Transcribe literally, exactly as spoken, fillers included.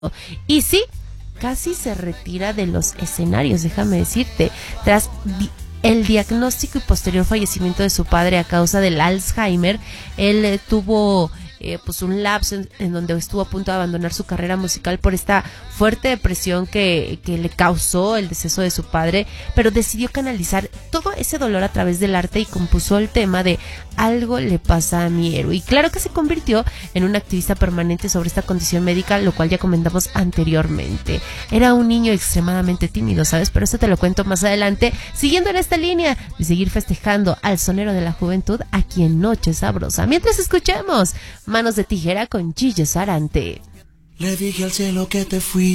Y sí, casi se retira de los escenarios, déjame decirte, tras di- el diagnóstico y posterior fallecimiento de su padre a causa del Alzheimer. Él eh, tuvo eh, pues un lapso en, en donde estuvo a punto de abandonar su carrera musical por esta fuerte depresión que, que le causó el deceso de su padre, pero decidió canalizar todo ese dolor a través del arte y compuso el tema de Algo le pasa a mi héroe. Y claro que se convirtió en un activista permanente sobre esta condición médica, lo cual ya comentamos anteriormente. Era un niño extremadamente tímido, ¿sabes? Pero eso te lo cuento más adelante, siguiendo en esta línea de seguir festejando al sonero de la juventud aquí en Noche Sabrosa. Mientras escuchemos Manos de Tijera con Gillo Sarante. Le dije al cielo que te fui.